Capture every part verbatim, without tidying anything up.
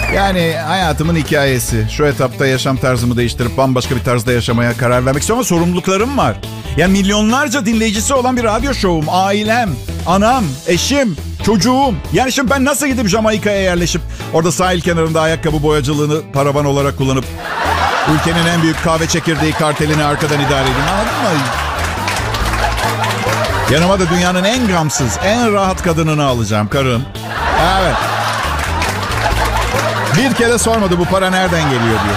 Yani hayatımın hikayesi. Şu etapta yaşam tarzımı değiştirip bambaşka bir tarzda yaşamaya karar vermek istiyorum ama sorumluluklarım var. Yani milyonlarca dinleyicisi olan bir radyo şovum. Ailem, anam, eşim, çocuğum. Yani şimdi ben nasıl gidip Jamaika'ya yerleşip orada sahil kenarında ayakkabı boyacılığını paravan olarak kullanıp ülkenin en büyük kahve çekirdeği kartelini arkadan idare edeyim, anladın mı? Yanıma da dünyanın en gamsız, en rahat kadınını alacağım, karım. Evet. Bir kere sormadı bu para nereden geliyor diye.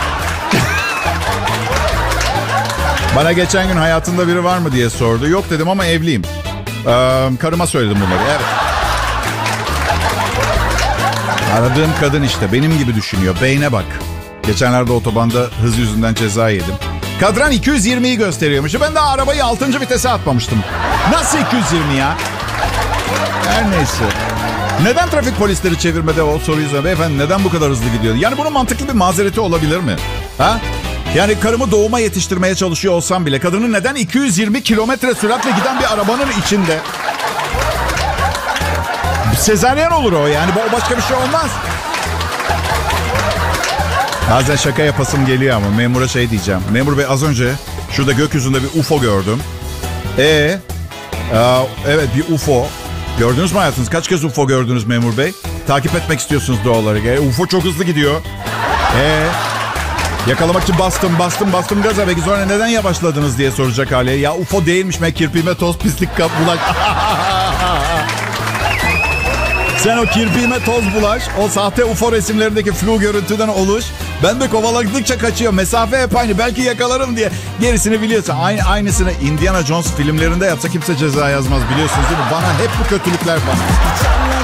Bana geçen gün hayatında biri var mı diye sordu. Yok dedim ama evliyim. Ee, karıma söyledim bunları. Evet. Aradığım kadın işte benim gibi düşünüyor. Beyne bak. Geçenlerde otobanda hız yüzünden ceza yedim. Kadran iki yüz yirmiyi gösteriyormuş. Ben de arabayı altıncı vitese atmamıştım. Nasıl iki yüz yirmi ya? Her neyse. Neden trafik polisleri çevirmede o soruyu soruyor? Beyefendi neden bu kadar hızlı gidiyor? Yani bunun mantıklı bir mazereti olabilir mi? Ha? Yani karımı doğuma yetiştirmeye çalışıyor olsam bile kadının neden iki yüz yirmi kilometre süratle giden bir arabanın içinde? Sezaryen olur o yani. O başka bir şey olmaz. Bazen şaka yapasım geliyor ama memura şey diyeceğim. Memur bey az önce şurada gökyüzünde bir U F O gördüm. Ee, evet bir U F O. Gördünüz mü hayatınız? Kaç kez U F O gördünüz memur bey? Takip etmek istiyorsunuz doğal olarak. E, U F O çok hızlı gidiyor. Ee, yakalamak için bastım bastım bastım gaza. Peki sonra neden yavaşladınız diye soracak hale. Ya U F O değilmiş ben kirpiğime toz pislik kap bulaş. Sen o kirpiğime toz bulaş. O sahte U F O resimlerindeki flu görüntüden oluş. Ben de kovaladıkça kaçıyor. Mesafe hep aynı. Belki yakalarım diye. Gerisini biliyorsun. Aynı, aynısını Indiana Jones filmlerinde yapsa kimse ceza yazmaz. Biliyorsunuz değil mi? Bana hep bu kötülükler bana.